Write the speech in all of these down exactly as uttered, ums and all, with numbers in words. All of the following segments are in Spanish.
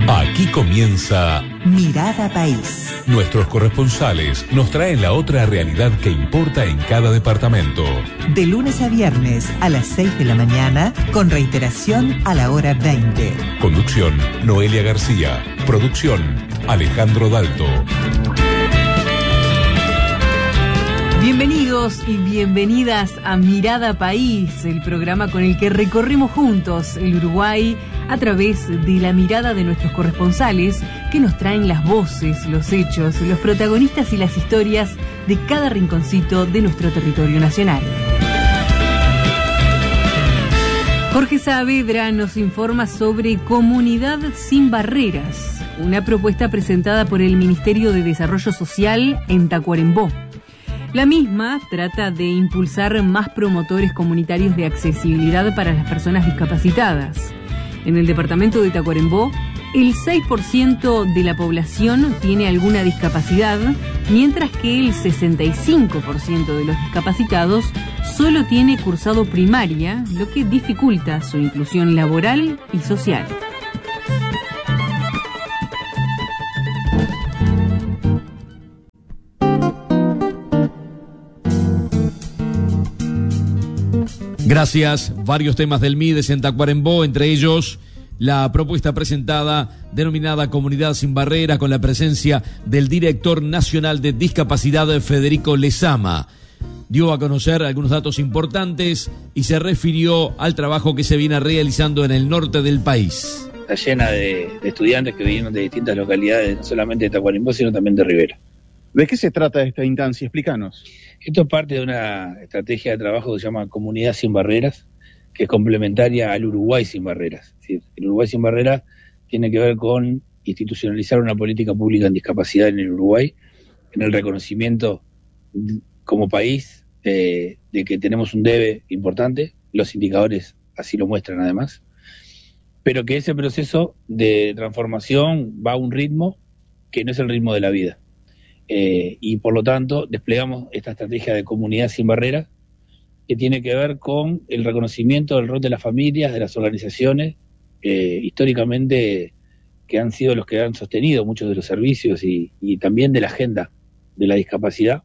Aquí comienza Mirada País. Nuestros corresponsales nos traen la otra realidad que importa en cada departamento. De lunes a viernes a las seis de la mañana, con reiteración a la hora veinte. Conducción, Noelia García. Producción, Alejandro Dalto. Bienvenidos y bienvenidas a Mirada País, el programa con el que recorremos juntos el Uruguay a través de la mirada de nuestros corresponsales que nos traen las voces, los hechos, los protagonistas y las historias de cada rinconcito de nuestro territorio nacional. Jorge Saavedra nos informa sobre Comunidad Sin Barreras, una propuesta presentada por el Ministerio de Desarrollo Social en Tacuarembó. La misma trata de impulsar más promotores comunitarios de accesibilidad para las personas discapacitadas. En el departamento de Tacuarembó, el seis por ciento de la población tiene alguna discapacidad, mientras que el sesenta y cinco por ciento de los discapacitados solo tiene cursado primaria, lo que dificulta su inclusión laboral y social. Gracias. Varios temas del M I D E S en Tacuarembó, entre ellos la propuesta presentada denominada Comunidad Sin Barreras, con la presencia del director nacional de discapacidad, Federico Lezama. Dio a conocer algunos datos importantes y se refirió al trabajo que se viene realizando en el norte del país. Está llena de, de estudiantes que vienen de distintas localidades, no solamente de Tacuarembó, sino también de Rivera. ¿De qué se trata esta instancia? Explícanos. Esto es parte de una estrategia de trabajo que se llama Comunidad Sin Barreras, que es complementaria al Uruguay Sin Barreras. Es decir, el Uruguay Sin Barreras tiene que ver con institucionalizar una política pública en discapacidad en el Uruguay, en el reconocimiento como país eh, de que tenemos un debe importante, los indicadores así lo muestran además, pero que ese proceso de transformación va a un ritmo que no es el ritmo de la vida. Eh, y por lo tanto desplegamos esta estrategia de Comunidad Sin Barreras, que tiene que ver con el reconocimiento del rol de las familias, de las organizaciones, eh, históricamente que han sido los que han sostenido muchos de los servicios y, y también de la agenda de la discapacidad,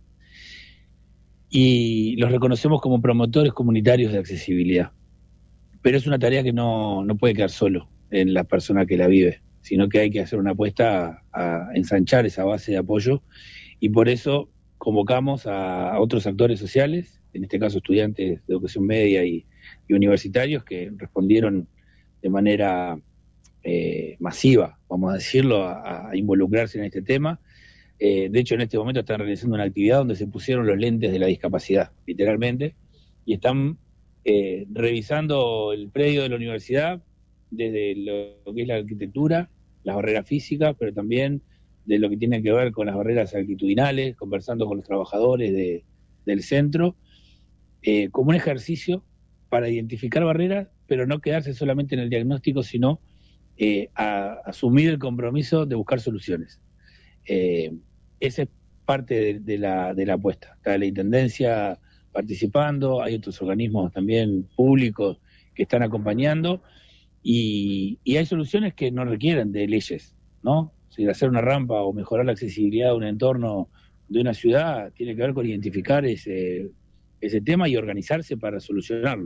y los reconocemos como promotores comunitarios de accesibilidad. Pero es una tarea que no, no puede quedar solo en la persona que la vive, sino que hay que hacer una apuesta a, a ensanchar esa base de apoyo, y por eso convocamos a, a otros actores sociales, en este caso estudiantes de educación media y, y universitarios, que respondieron de manera eh, masiva, vamos a decirlo, a, a involucrarse en este tema. Eh, de hecho, en este momento están realizando una actividad donde se pusieron los lentes de la discapacidad, literalmente, y están eh, revisando el predio de la universidad, desde lo que es la arquitectura, las barreras físicas, pero también de lo que tiene que ver con las barreras altitudinales, conversando con los trabajadores de, del centro, eh, como un ejercicio para identificar barreras, pero no quedarse solamente en el diagnóstico, sino eh, a, a asumir el compromiso de buscar soluciones. Eh, esa es parte de, de, la, de la apuesta. Está la Intendencia participando, hay otros organismos también públicos que están acompañando, Y, y hay soluciones que no requieren de leyes, ¿no? Si hacer una rampa o mejorar la accesibilidad de un entorno de una ciudad tiene que ver con identificar ese, ese tema y organizarse para solucionarlo.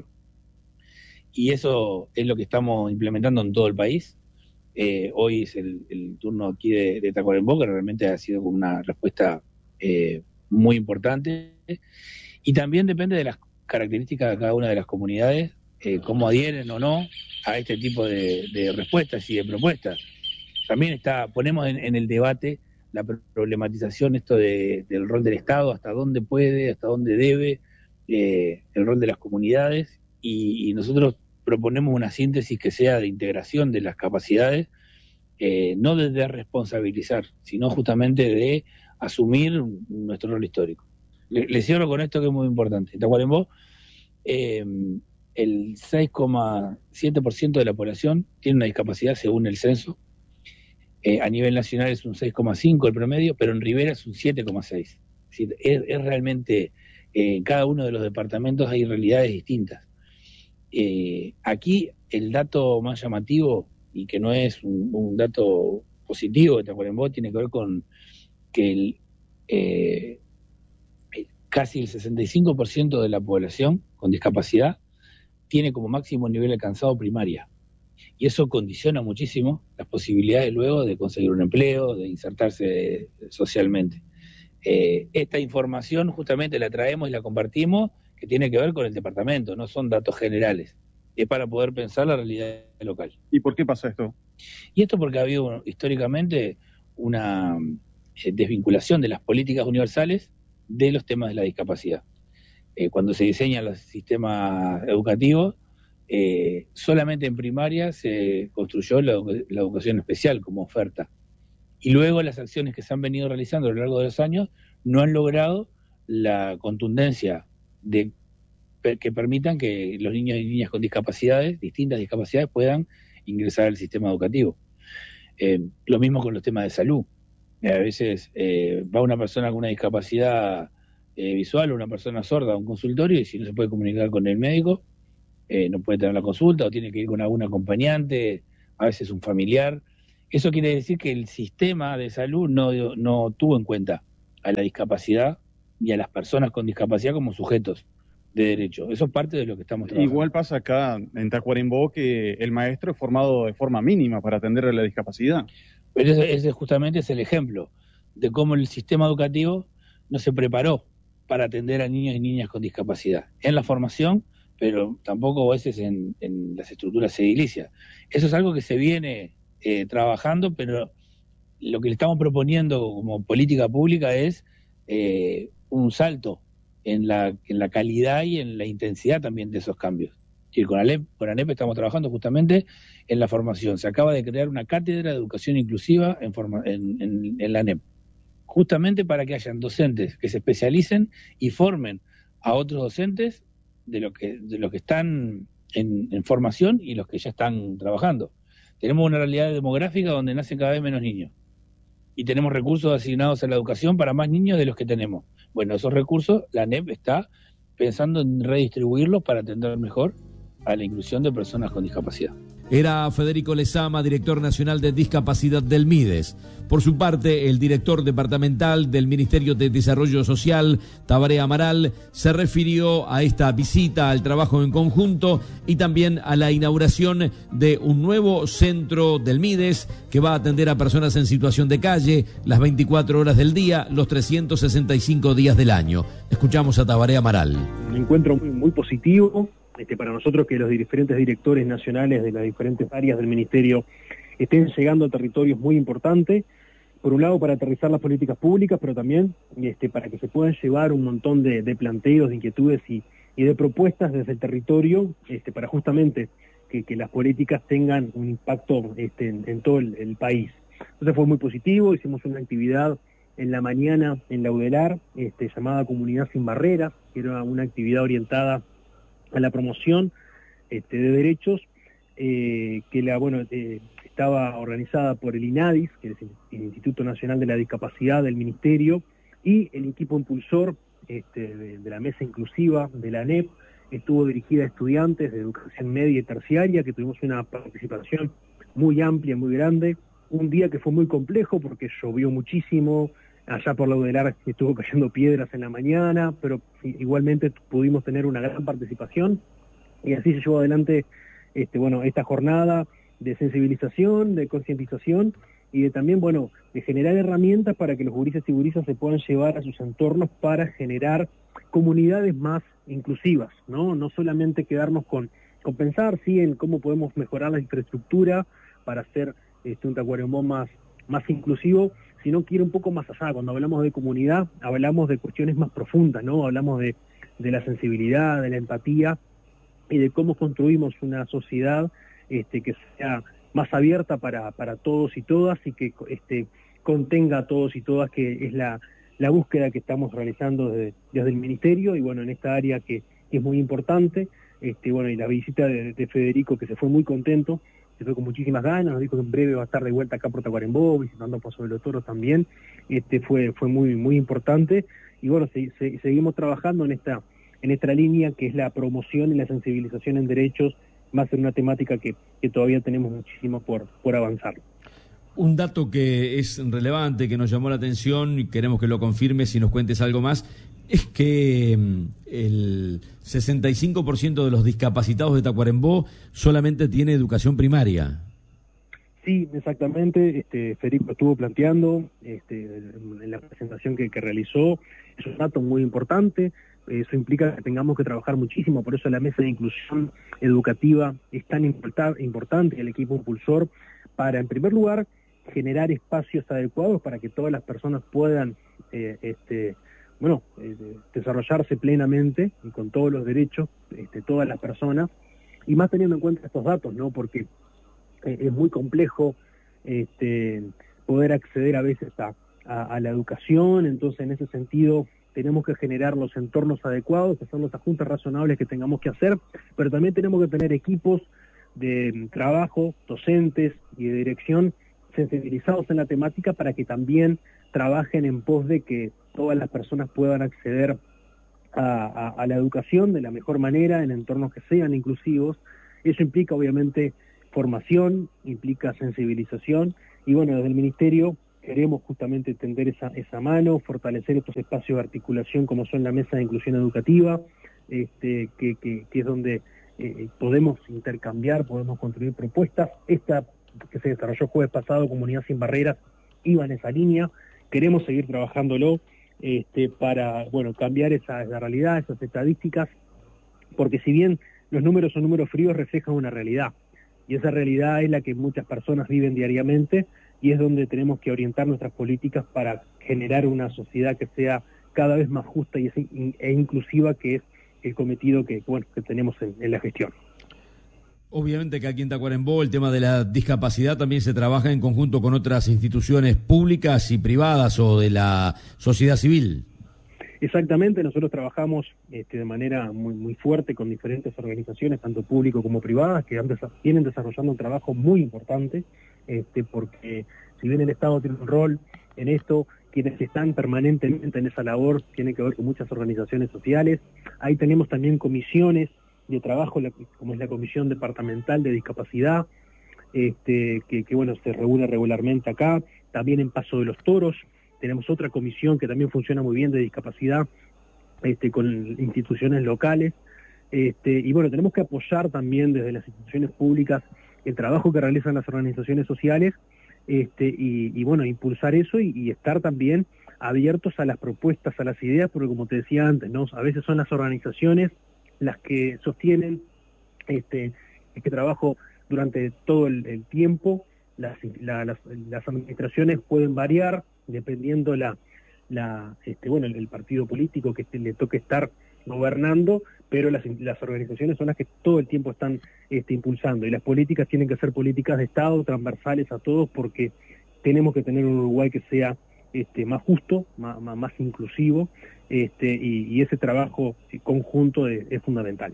Y eso es lo que estamos implementando en todo el país. Eh, hoy es el, el turno aquí de, de Tacuarembó, que realmente ha sido una respuesta eh, muy importante. Y también depende de las características de cada una de las comunidades, eh, cómo adhieren o no a este tipo de, de respuestas y de propuestas. También está, ponemos en, en el debate la problematización esto de, del rol del Estado, hasta dónde puede, hasta dónde debe, eh, el rol de las comunidades, y, y nosotros proponemos una síntesis que sea de integración de las capacidades, eh, no de, de responsabilizar, sino justamente de asumir nuestro rol histórico. Le, le cierro con esto que es muy importante. En Tacuarembó, eh, el seis coma siete por ciento de la población tiene una discapacidad según el censo. Eh, a nivel nacional es un seis coma cinco el promedio, pero en Rivera es un siete coma seis. Es, decir, es, es realmente, eh, en cada uno de los departamentos hay realidades distintas. Eh, aquí el dato más llamativo y que no es un, un dato positivo de Tacuarembó, tiene que ver con que el, eh, casi el sesenta y cinco por ciento de la población con discapacidad tiene como máximo nivel alcanzado primaria. Y eso condiciona muchísimo las posibilidades luego de conseguir un empleo, de insertarse socialmente. Eh, esta información justamente la traemos y la compartimos, que tiene que ver con el departamento, no son datos generales. Es para poder pensar la realidad local. ¿Y por qué pasa esto? Y esto porque ha habido históricamente una eh, desvinculación de las políticas universales de los temas de la discapacidad. Eh, cuando se diseñan los sistemas educativos, eh, solamente en primaria se construyó la, la educación especial como oferta. Y luego las acciones que se han venido realizando a lo largo de los años no han logrado la contundencia de que permitan que los niños y niñas con discapacidades, distintas discapacidades, puedan ingresar al sistema educativo. Eh, lo mismo con los temas de salud. Eh, a veces eh, va una persona con una discapacidad eh, visual o una persona sorda a un consultorio y si no se puede comunicar con el médico, eh, no puede tener la consulta o tiene que ir con algún acompañante, a veces un familiar. Eso quiere decir que el sistema de salud no, no tuvo en cuenta a la discapacidad y a las personas con discapacidad como sujetos de derecho. Eso es parte de lo que estamos trabajando. Igual pasa acá en Tacuarembó que el maestro es formado de forma mínima para atender a la discapacidad. Pero ese, ese justamente es el ejemplo de cómo el sistema educativo no se preparó para atender a niños y niñas con discapacidad. En la formación, pero tampoco a veces en, en las estructuras edilicias. Eso es algo que se viene eh, trabajando, pero lo que le estamos proponiendo como política pública es eh, un salto en la, en la calidad y en la intensidad también de esos cambios. Y con ANEP, con ANEP estamos trabajando justamente en la formación. Se acaba de crear una cátedra de educación inclusiva en, forma, en, en, en la ANEP, justamente para que hayan docentes que se especialicen y formen a otros docentes de los que, de los que están en, en formación y los que ya están trabajando. Tenemos una realidad demográfica donde nacen cada vez menos niños. Y tenemos recursos asignados a la educación para más niños de los que tenemos. Bueno, esos recursos, la ANEP está pensando en redistribuirlos para atender mejor a la inclusión de personas con discapacidad. Era Federico Lezama, director nacional de discapacidad del MIDES. Por su parte, el director departamental del Ministerio de Desarrollo Social, Tabaré Amaral, se refirió a esta visita, al trabajo en conjunto y también a la inauguración de un nuevo centro del MIDES que va a atender a personas en situación de calle las veinticuatro horas del día, los trescientos sesenta y cinco días del año. Escuchamos a Tabaré Amaral. Un encuentro muy, muy positivo. Este, para nosotros que los diferentes directores nacionales de las diferentes áreas del Ministerio estén llegando a territorios muy importantes, por un lado para aterrizar las políticas públicas, pero también este, para que se puedan llevar un montón de, de planteos, de inquietudes y, y de propuestas desde el territorio, este, para justamente que, que las políticas tengan un impacto este, en, en todo el, el país. Entonces fue muy positivo, hicimos una actividad en la mañana en la UDELAR, este, llamada Comunidad Sin Barreras, que era una actividad orientada a la promoción este, de derechos, eh, que la bueno eh, estaba organizada por el INADIS, que es el, el Instituto Nacional de la Discapacidad del Ministerio, y el equipo impulsor este, de, de la Mesa Inclusiva de la ANEP. Estuvo dirigida a estudiantes de educación media y terciaria, que tuvimos una participación muy amplia, muy grande. Un día que fue muy complejo porque llovió muchísimo. Allá por la UDELAR estuvo cayendo piedras en la mañana, pero igualmente pudimos tener una gran participación y así se llevó adelante este, bueno, esta jornada de sensibilización, de concientización y de también, bueno, de generar herramientas para que los gurises y gurisas se puedan llevar a sus entornos para generar comunidades más inclusivas, ¿no? No solamente quedarnos con, con pensar, sí, en cómo podemos mejorar la infraestructura para hacer este, un Tacuarembó más, más inclusivo, sino que ir un poco más allá. Cuando hablamos de comunidad, hablamos de cuestiones más profundas, ¿no? Hablamos de, de la sensibilidad, de la empatía y de cómo construimos una sociedad este, que sea más abierta para, para todos y todas y que este, contenga a todos y todas, que es la, la búsqueda que estamos realizando desde, desde el Ministerio y bueno, en esta área que, que es muy importante. Este, bueno, y la visita de, de Federico, que se fue muy contento, se fue con muchísimas ganas, nos dijo que en breve va a estar de vuelta acá por Tacuarembó, visitando Pozo de los Toros también, este fue fue muy muy importante, y bueno, se, se, seguimos trabajando en esta en esta línea que es la promoción y la sensibilización en derechos va a ser una temática que, que todavía tenemos muchísimo por, por avanzar. Un dato que es relevante, que nos llamó la atención y queremos que lo confirmes y nos cuentes algo más, es que el sesenta y cinco por ciento de los discapacitados de Tacuarembó solamente tiene educación primaria. Sí, exactamente. Este, Federico estuvo planteando este, en la presentación que, que realizó, es un dato muy importante. Eso implica que tengamos que trabajar muchísimo, por eso la mesa de inclusión educativa es tan importante, el equipo impulsor, para, en primer lugar, generar espacios adecuados para que todas las personas puedan eh, este, bueno, eh, desarrollarse plenamente y con todos los derechos, este, todas las personas, y más teniendo en cuenta estos datos, ¿no? Porque eh, es muy complejo este, poder acceder a veces a, a, a la educación, entonces en ese sentido tenemos que generar los entornos adecuados, hacer los ajustes razonables que tengamos que hacer, pero también tenemos que tener equipos de trabajo, docentes y de dirección sensibilizados en la temática para que también trabajen en pos de que todas las personas puedan acceder a, a, a la educación de la mejor manera, en entornos que sean inclusivos. Eso implica obviamente formación, implica sensibilización, y bueno, desde el Ministerio queremos justamente tender esa, esa mano, fortalecer estos espacios de articulación como son la Mesa de Inclusión Educativa, este, que, que, que es donde eh, podemos intercambiar, podemos construir propuestas. Esta que se desarrolló el jueves pasado, Comunidad Sin Barreras, iba en esa línea. Queremos seguir trabajándolo este, para bueno cambiar esa, esa realidad, esas estadísticas, porque si bien los números son números fríos, reflejan una realidad, y esa realidad es la que muchas personas viven diariamente, y es donde tenemos que orientar nuestras políticas para generar una sociedad que sea cada vez más justa y e inclusiva, que es el cometido que, bueno, que tenemos en, en la gestión. Obviamente que aquí en Tacuarembó el tema de la discapacidad también se trabaja en conjunto con otras instituciones públicas y privadas o de la sociedad civil. Exactamente, nosotros trabajamos este, de manera muy muy fuerte con diferentes organizaciones, tanto públicas como privadas, que han desa- vienen desarrollando un trabajo muy importante, este, porque si bien el Estado tiene un rol en esto, quienes están permanentemente en esa labor tienen que ver con muchas organizaciones sociales. Ahí tenemos también comisiones de trabajo, como es la Comisión Departamental de Discapacidad, este, que, que bueno, se reúne regularmente acá. También en Paso de los Toros tenemos otra comisión que también funciona muy bien de discapacidad, este, con instituciones locales, este, y bueno, tenemos que apoyar también desde las instituciones públicas el trabajo que realizan las organizaciones sociales, este, y, y bueno, impulsar eso y, y estar también abiertos a las propuestas, a las ideas, porque como te decía antes, ¿no? A veces son las organizaciones las que sostienen este, este trabajo durante todo el, el tiempo. Las, la, las, las administraciones pueden variar dependiendo la, la este, bueno, el, el partido político que le toque estar gobernando, pero las, las organizaciones son las que todo el tiempo están este, impulsando, y las políticas tienen que ser políticas de Estado, transversales a todos, porque tenemos que tener un Uruguay que sea este, más justo, más, más, más inclusivo, este, y, y ese trabajo conjunto es, es fundamental.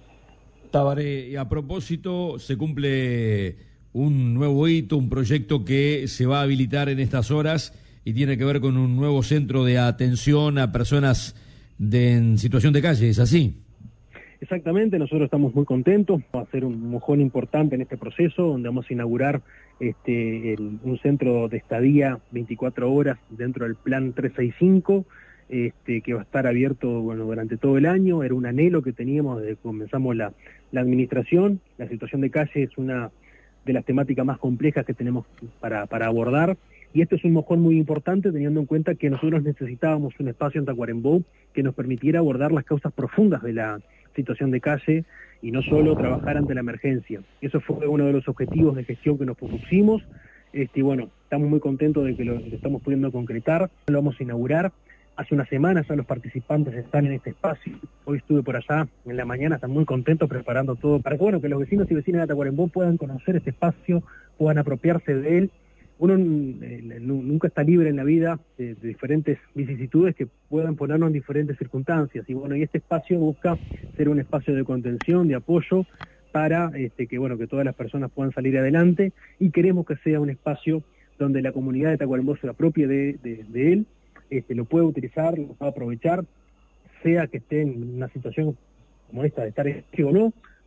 Tabaré, a propósito, se cumple un nuevo hito, un proyecto que se va a habilitar en estas horas y tiene que ver con un nuevo centro de atención a personas de, en situación de calle, ¿es así? Exactamente, nosotros estamos muy contentos, va a ser un mojón importante en este proceso, donde vamos a inaugurar este, el, un centro de estadía veinticuatro horas dentro del Plan trescientos sesenta y cinco, este, que va a estar abierto bueno, durante todo el año. Era un anhelo que teníamos desde que comenzamos la, la administración. La situación de calle es una de las temáticas más complejas que tenemos para, para abordar, y este es un mojón muy importante, teniendo en cuenta que nosotros necesitábamos un espacio en Tacuarembó que nos permitiera abordar las causas profundas de la situación de calle y no solo trabajar ante la emergencia. Eso fue uno de los objetivos de gestión que nos propusimos, este, y bueno, estamos muy contentos de que lo, lo estamos pudiendo concretar. Lo vamos a inaugurar. Hace unas semanas ya los participantes están en este espacio. Hoy estuve por allá en la mañana, están muy contentos preparando todo para que, bueno, que los vecinos y vecinas de Tacuarembó puedan conocer este espacio, puedan apropiarse de él. Uno eh, nunca está libre en la vida de, de diferentes vicisitudes que puedan ponernos en diferentes circunstancias, y bueno, y este espacio busca ser un espacio de contención, de apoyo, para este, que bueno que todas las personas puedan salir adelante, y queremos que sea un espacio donde la comunidad de Tacuarembó se apropie de, de, de él, este, lo pueda utilizar, lo pueda aprovechar, sea que esté en una situación como esta de estar en o no,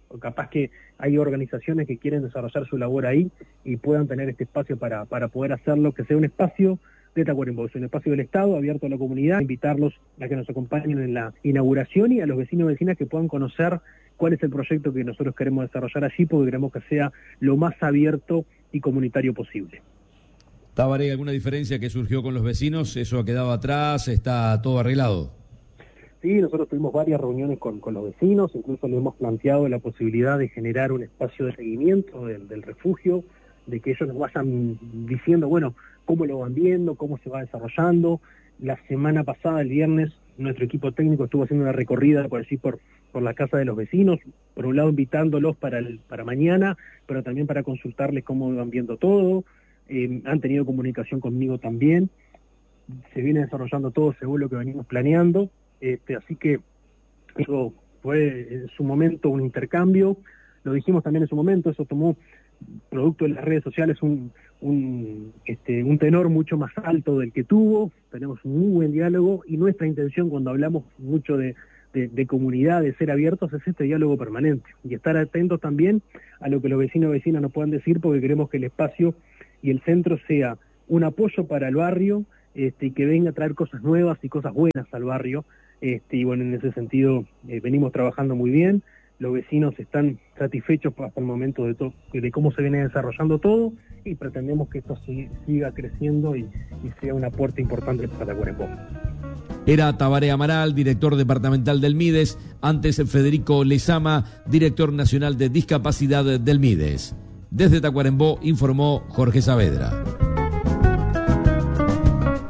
o capaz que hay organizaciones que quieren desarrollar su labor ahí y puedan tener este espacio para, para poder hacerlo, que sea un espacio de Tacuarembó, un espacio del Estado abierto a la comunidad, invitarlos a que nos acompañen en la inauguración y a los vecinos y vecinas que puedan conocer cuál es el proyecto que nosotros queremos desarrollar allí, porque queremos que sea lo más abierto y comunitario posible. Tabaré, ¿alguna diferencia que surgió con los vecinos? ¿Eso ha quedado atrás? ¿Está todo arreglado? Sí, nosotros tuvimos varias reuniones con, con los vecinos, incluso le hemos planteado la posibilidad de generar un espacio de seguimiento del, del refugio, de que ellos nos vayan diciendo, bueno, cómo lo van viendo, cómo se va desarrollando. La semana pasada, el viernes, nuestro equipo técnico estuvo haciendo una recorrida por allí por, por la casa de los vecinos, por un lado invitándolos para, el, para mañana, pero también para consultarles cómo van viendo todo. Eh, han tenido comunicación conmigo también. Se viene desarrollando todo según lo que venimos planeando. Este, así que eso fue en su momento un intercambio, lo dijimos también en su momento, eso tomó, producto de las redes sociales, un, un, este, un tenor mucho más alto del que tuvo. Tenemos un muy buen diálogo y nuestra intención cuando hablamos mucho de, de, de comunidad, de ser abiertos, es este diálogo permanente y estar atentos también a lo que los vecinos y vecinas nos puedan decir, porque queremos que el espacio y el centro sea un apoyo para el barrio, este, y que venga a traer cosas nuevas y cosas buenas al barrio. Este, y bueno, en ese sentido eh, venimos trabajando muy bien, los vecinos están satisfechos hasta el momento de, to- de cómo se viene desarrollando todo y pretendemos que esto sig- siga creciendo y, y sea un aporte importante para Tacuarembó. Era Tabaré Amaral, director departamental del MIDES, antes Federico Lezama, director nacional de discapacidad del MIDES. Desde Tacuarembó informó Jorge Saavedra.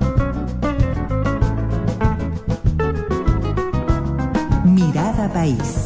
Mirada País.